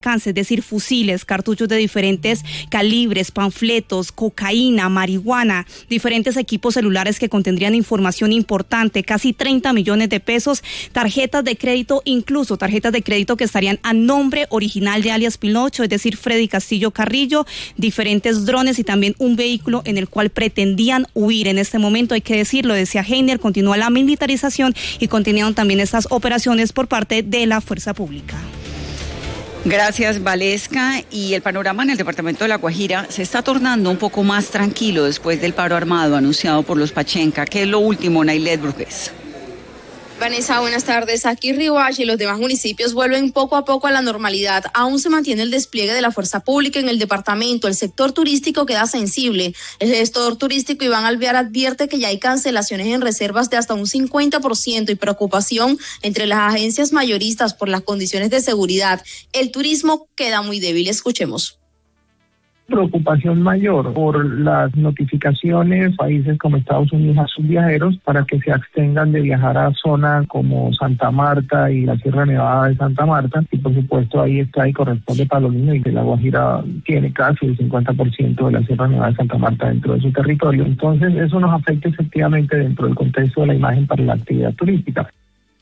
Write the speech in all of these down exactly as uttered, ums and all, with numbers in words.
es decir, fusiles, cartuchos de diferentes calibres, panfletos, cocaína, marihuana, diferentes equipos celulares que contendrían información importante, casi treinta millones de pesos, tarjetas de crédito, incluso tarjetas de crédito que estarían a nombre original de alias Pinocho, es decir, Freddy Castillo Carrillo, diferentes drones y también un vehículo en el cual pretendían huir. En este momento, hay que decirlo, decía Heiner, continúa la militarización y continúan también estas operaciones por parte de la fuerza pública. Gracias, Valesca. Y el panorama en el departamento de La Guajira se está tornando un poco más tranquilo después del paro armado anunciado por los Pachenca. ¿Qué es lo último, Nailet Brugués? Vanessa, buenas tardes. Aquí Riohacha y los demás municipios vuelven poco a poco a la normalidad. Aún se mantiene el despliegue de la fuerza pública en el departamento. El sector turístico queda sensible. El gestor turístico Iván Alvear advierte que ya hay cancelaciones en reservas de hasta un cincuenta por ciento y preocupación entre las agencias mayoristas por las condiciones de seguridad. El turismo queda muy débil. Escuchemos. Preocupación mayor por las notificaciones, países como Estados Unidos a sus viajeros para que se abstengan de viajar a zonas como Santa Marta y la Sierra Nevada de Santa Marta, y por supuesto ahí está y corresponde Palomino, y que La Guajira tiene casi el cincuenta por ciento de la Sierra Nevada de Santa Marta dentro de su territorio. Entonces eso nos afecta efectivamente dentro del contexto de la imagen para la actividad turística.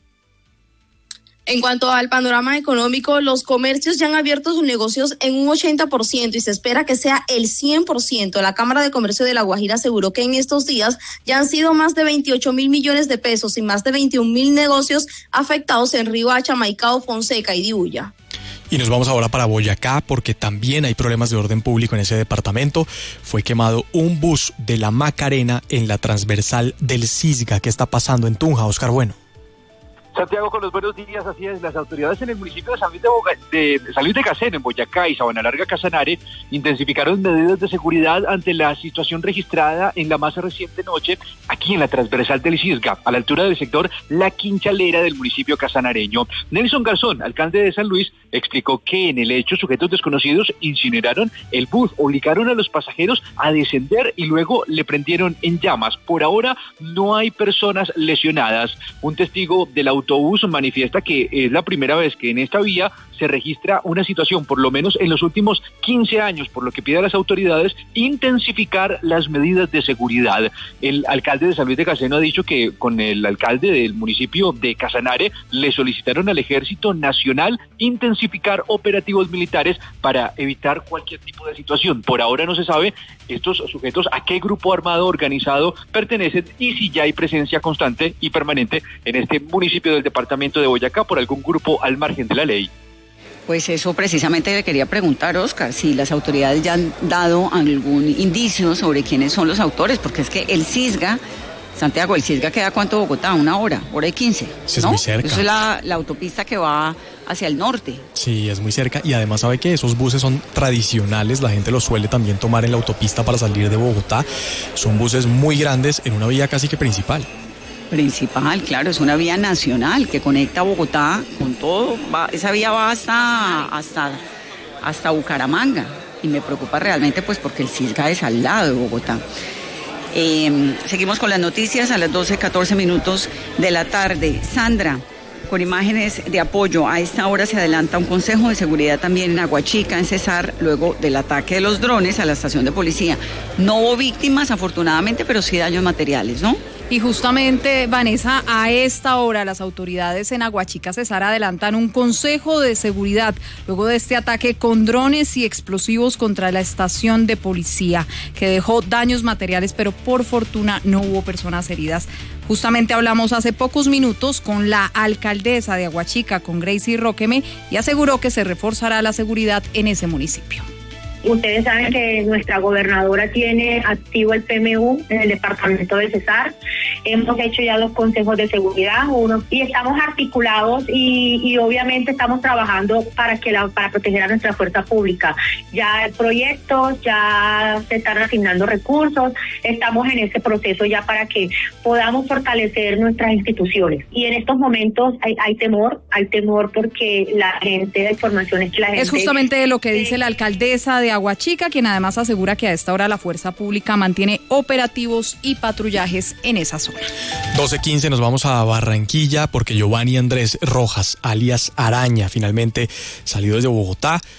En cuanto al panorama económico, los comercios ya han abierto sus negocios en un ochenta por ciento y se espera que sea el cien por ciento. La Cámara de Comercio de La Guajira aseguró que en estos días ya han sido más de veintiocho mil millones de pesos y más de veintiún mil negocios afectados en Riohacha, Maicao, Fonseca y Dibuya. Y nos vamos ahora para Boyacá porque también hay problemas de orden público en ese departamento. Fue quemado un bus de la Macarena en la transversal del Cisga. ¿Qué está pasando en Tunja, Oscar Bueno? Santiago, con los buenos días. Así es, las autoridades en el municipio de San Luis de, Boga, de, San Luis de Cacén, en Boyacá y Sabana Larga, Casanare, intensificaron medidas de seguridad ante la situación registrada en la más reciente noche aquí en la transversal del Cisga, a la altura del sector La Quinchalera del municipio casanareño. Nelson Garzón, alcalde de San Luis, explicó que en el hecho sujetos desconocidos incineraron el bus, obligaron a los pasajeros a descender y luego le prendieron en llamas. Por ahora no hay personas lesionadas. Un testigo del autobús manifiesta que es la primera vez que en esta vía se registra una situación, por lo menos en los últimos quince años, por lo que pide a las autoridades intensificar las medidas de seguridad. El alcalde de San Luis de Cacén ha dicho que con el alcalde del municipio de Casanare le solicitaron al Ejército Nacional intensificar operativos militares para evitar cualquier tipo de situación. Por ahora no se sabe estos sujetos a qué grupo armado organizado pertenecen y si ya hay presencia constante y permanente en este municipio del departamento de Boyacá por algún grupo al margen de la ley. Pues eso precisamente le quería preguntar, Oscar, si las autoridades ya han dado algún indicio sobre quiénes son los autores, porque es que el Cisga, Santiago, el Cisga queda ¿cuánto de Bogotá? Una hora, hora y quince, ¿no? Sí, es muy cerca. Eso es la, la autopista que va hacia el norte. Sí, es muy cerca y además sabe que esos buses son tradicionales, la gente los suele también tomar en la autopista para salir de Bogotá. Son buses muy grandes en una vía casi que principal. Principal, claro, es una vía nacional que conecta Bogotá con todo, va, esa vía va hasta, hasta, hasta Bucaramanga y me preocupa realmente pues porque el Cisga es al lado de Bogotá. Eh, seguimos con las noticias a las doce catorce minutos de la tarde. Sandra, con imágenes de apoyo, a esta hora se adelanta un consejo de seguridad también en Aguachica, en Cesar, luego del ataque de los drones a la estación de policía. No hubo víctimas afortunadamente, pero sí daños materiales, ¿no? Y justamente, Vanessa, a esta hora las autoridades en Aguachica Cesar adelantan un consejo de seguridad luego de este ataque con drones y explosivos contra la estación de policía que dejó daños materiales, pero por fortuna no hubo personas heridas. Justamente hablamos hace pocos minutos con la alcaldesa de Aguachica, con Gracie Roqueme, y aseguró que se reforzará la seguridad en ese municipio. Ustedes saben que nuestra gobernadora tiene activo el P M U en el departamento de Cesar. Hemos hecho ya dos consejos de seguridad, uno, y estamos articulados y, y obviamente estamos trabajando para que la, para proteger a nuestra fuerza pública. Ya el proyecto, ya se están asignando recursos, estamos en ese proceso ya para que podamos fortalecer nuestras instituciones. Y en estos momentos hay, hay temor, hay temor porque la gente, la información es que la gente... Es justamente lo que dice la alcaldesa de Aguachica, quien además asegura que a esta hora la fuerza pública mantiene operativos y patrullajes en esa zona. hasta ahora. doce quince, nos vamos a Barranquilla porque Giovanni Andrés Rojas, alias Araña, finalmente salió desde Bogotá